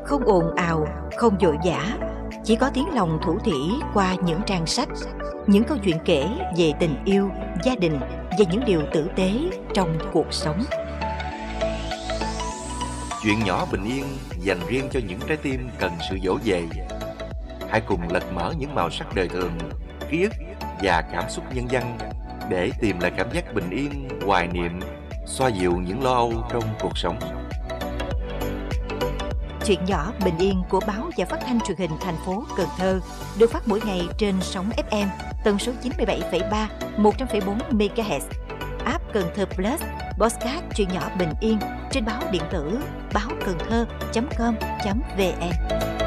không ồn ào, không vội vã, chỉ có tiếng lòng thủ thỉ qua những trang sách, những câu chuyện kể về tình yêu, gia đình và những điều tử tế trong cuộc sống. Chuyện nhỏ bình yên dành riêng cho những trái tim cần sự dỗ về. Hãy cùng lật mở những màu sắc đời thường, ký ức và cảm xúc nhân văn để tìm lại cảm giác bình yên, hoài niệm, xoa dịu những lo âu trong cuộc sống. Chuyện nhỏ bình yên của báo và phát thanh truyền hình thành phố Cần Thơ được phát mỗi ngày trên sóng FM tần số 97,3, 100,4 MHz, app Cần Thơ Plus, podcast chuyện nhỏ bình yên trên báo điện tử báo cần thơ.com.vn.